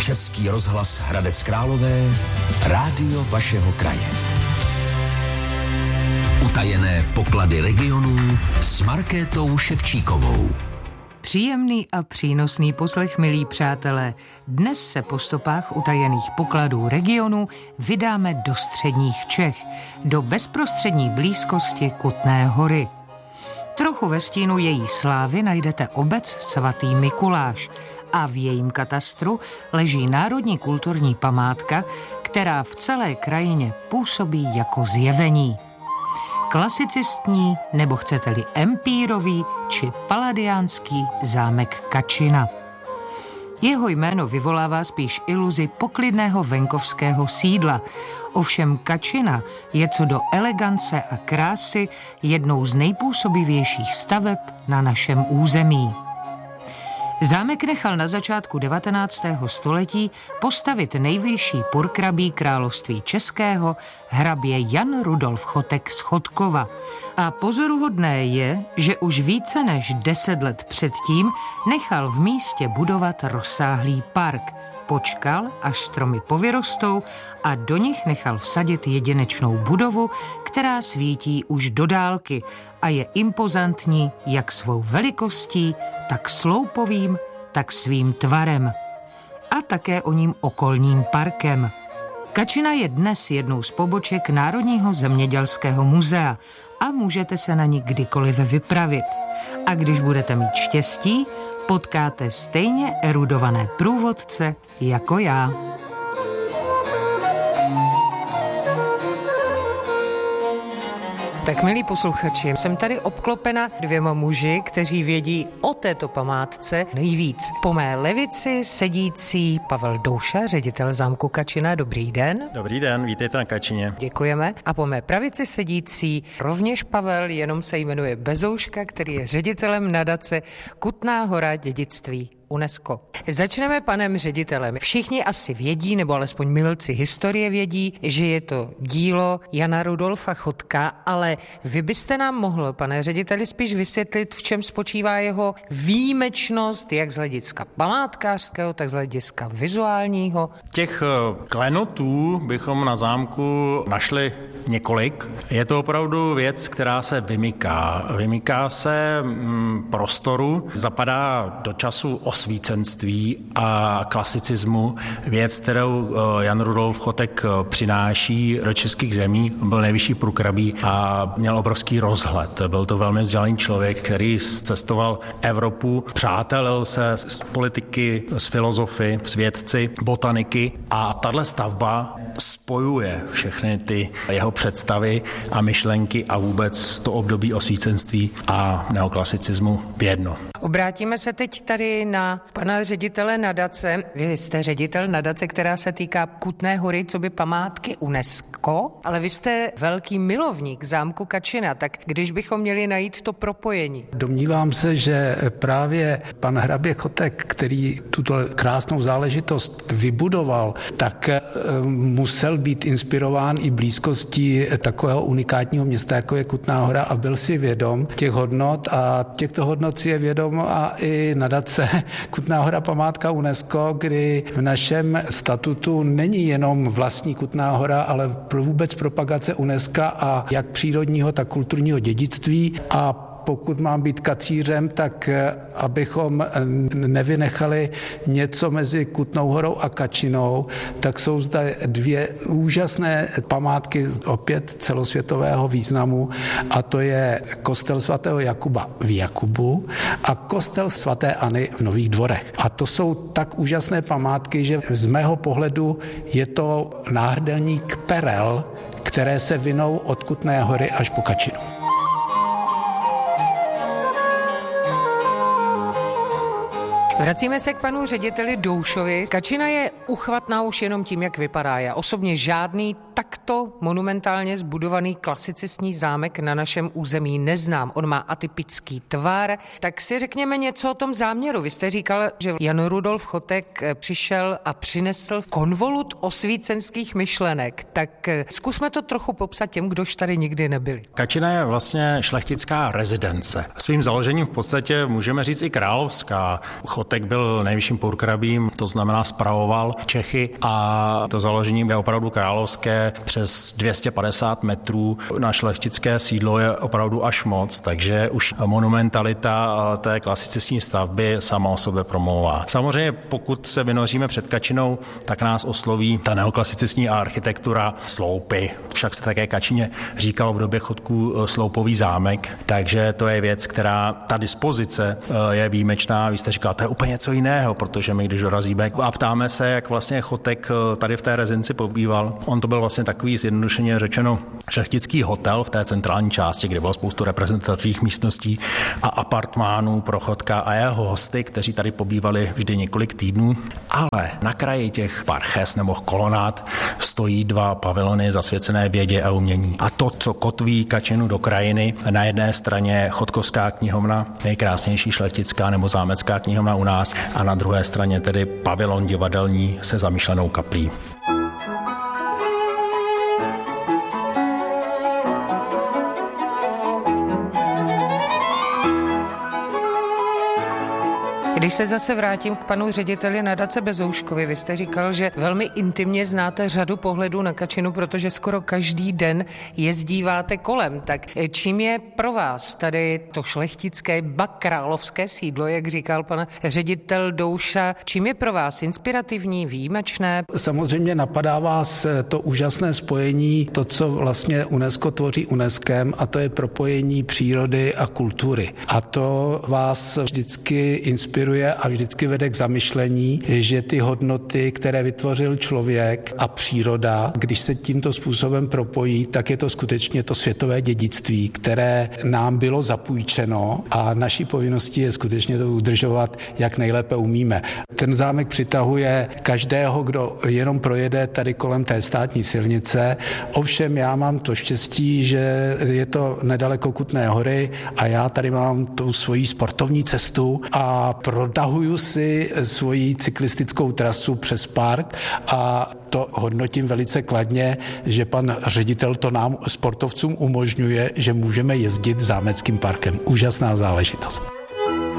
Český rozhlas Hradec Králové, rádio vašeho kraje. Utajené poklady regionů s Markétou Ševčíkovou. Příjemný a přínosný poslech, milí přátelé. Dnes se po stopách utajených pokladů regionu vydáme do středních Čech, do bezprostřední blízkosti Kutné Hory. Trochu ve stínu její slávy najdete obec Svatý Mikuláš a v jejím katastru leží národní kulturní památka, která v celé krajině působí jako zjevení. Klasicistní, nebo chcete-li empírový či paladiánský zámek Kačina. Jeho jméno vyvolává spíš iluzi poklidného venkovského sídla. Ovšem Kačina je co do elegance a krásy jednou z nejpůsobivějších staveb na našem území. Zámek nechal na začátku 19. století postavit nejvyšší purkrabí království českého, hrabě Jan Rudolf Chotek z Chotkova. A pozoruhodné je, že už více než 10 let předtím nechal v místě budovat rozsáhlý park. Počkal, až stromy povyrostou a do nich nechal vsadit jedinečnou budovu, která svítí už do dálky a je impozantní jak svou velikostí, tak sloupovým, tak svým tvarem. A také o ním okolním parkem. Kačina je dnes jednou z poboček Národního zemědělského muzea a můžete se na ní kdykoliv vypravit. A když budete mít štěstí, potkáte stejně erudované průvodce jako já. Tak, milí posluchači, jsem tady obklopena 2 muži, kteří vědí o této památce nejvíc. Po mé levici sedící Pavel Douša, ředitel zámku Kačina. Dobrý den. Dobrý den, vítejte na Kačině. Děkujeme. A po mé pravici sedící rovněž Pavel, jenom se jmenuje Bezouška, který je ředitelem nadace Kutná Hora dědictví UNESCO. Začneme panem ředitelem. Všichni asi vědí, nebo alespoň milci historie vědí, že je to dílo Jana Rudolfa Chotka, ale vy byste nám mohl, pane řediteli, spíš vysvětlit, v čem spočívá jeho výjimečnost, jak z hlediska památkářského, tak z hlediska vizuálního. Těch klenotů bychom na zámku našli několik. Je to opravdu věc, která se vymyká. Vymyká se prostoru, zapadá do času osvícenství a klasicismu. Věc, kterou Jan Rudolf Chotek přináší do českých zemí, byl nejvyšší purkrabí a měl obrovský rozhled. Byl to velmi vzdělaný člověk, který cestoval Evropu, přátelil se s politiky, s filozofy, s vědci, botaniky a tahle stavba spojuje všechny ty jeho představy a myšlenky a vůbec to období osvícenství a neoklasicismu v jedno. Obrátíme se teď tady na pana ředitele nadace. Vy jste ředitel nadace, která se týká Kutné Hory, coby památky UNESCO, ale vy jste velký milovník zámku Kačina, tak když bychom měli najít to propojení? Domnívám se, že právě pan hrabě Chotek, který tuto krásnou záležitost vybudoval, tak musel být inspirován i blízkostí takového unikátního města, jako je Kutná Hora, a byl si vědom těch hodnot a těchto hodnot si je vědom a i nadace Kutná Hora památka UNESCO, kdy v našem statutu není jenom vlastní Kutná Hora, ale vůbec propagace UNESCO a jak přírodního, tak kulturního dědictví. A pokud mám být kacířem, tak abychom nevynechali něco mezi Kutnou Horou a Kačinou, tak jsou zde 2 úžasné památky opět celosvětového významu, a to je kostel svatého Jakuba v Jakubu a kostel svaté Anny v Nových Dvorech. A to jsou tak úžasné památky, že z mého pohledu je to náhrdelník perel, které se vinou od Kutné Hory až po Kačinu. Vracíme se k panu řediteli Doušovi. Kačina je uchvatná už jenom tím, jak vypadá. Já osobně žádný takto monumentálně zbudovaný klasicistní zámek na našem území neznám. On má atypický tvar, tak si řekněme něco o tom záměru. Vy jste říkal, že Jan Rudolf Chotek přišel a přinesl konvolut osvícenských myšlenek. Tak zkusme to trochu popsat těm, kdož tady nikdy nebyli. Kačina je vlastně šlechtická rezidence. Svým založením v podstatě můžeme říct i královská. Chotek byl nejvyšším purkrabím, to znamená spravoval Čechy a to založení je opravdu královské. Přes 250 metrů na šlechtické sídlo je opravdu až moc, takže už monumentalita té klasicistní stavby sama o sobě promlouvá. Samozřejmě pokud se vynoříme před Kačinou, tak nás osloví ta neoklasicistní architektura, sloupy. Však se také Kačině říkalo v době Chotků sloupový zámek, takže to je věc, která ta dispozice je výjimečná. Vy jste říkal, to je úplně něco jiného, protože my když dorazíme a ptáme se, jak vlastně Chotek tady v té rezidenci pobýval, on to byl vlastně takový zjednodušeně řečeno šlechtický hotel v té centrální části, kde bylo spoustu reprezentativních místností a apartmánů pro Chotka a jeho hosty, kteří tady pobývali vždy několik týdnů. Ale na kraji těch parches nebo kolonád stojí 2 pavilony zasvěcené vědě a umění. A to, co kotví Kačinu do krajiny, na jedné straně Chotkovská knihovna, nejkrásnější šlechtická nebo zámecká knihovna u nás, a na druhé straně tedy pavilon divadelní se zamýšlenou kaplí. Když se zase vrátím k panu řediteli nadace Bezouškovi, vy jste říkal, že velmi intimně znáte řadu pohledů na Kačinu, protože skoro každý den jezdíváte kolem. Tak čím je pro vás tady to šlechtické, ba královské sídlo, jak říkal pan ředitel Douša, čím je pro vás inspirativní, výjimečné? Samozřejmě napadá vás to úžasné spojení, to, co vlastně UNESCO tvoří UNESCem, a to je propojení přírody a kultury. A to vás vždycky inspiruje a vždycky vede k zamyšlení, že ty hodnoty, které vytvořil člověk a příroda, když se tímto způsobem propojí, tak je to skutečně to světové dědictví, které nám bylo zapůjčeno a naší povinností je skutečně to udržovat, jak nejlépe umíme. Ten zámek přitahuje každého, kdo jenom projede tady kolem té státní silnice. Ovšem já mám to štěstí, že je to nedaleko Kutné Hory a já tady mám tu svoji sportovní cestu a protahuju si svoji cyklistickou trasu přes park a to hodnotím velice kladně, že pan ředitel to nám sportovcům umožňuje, že můžeme jezdit zámeckým parkem. Úžasná záležitost.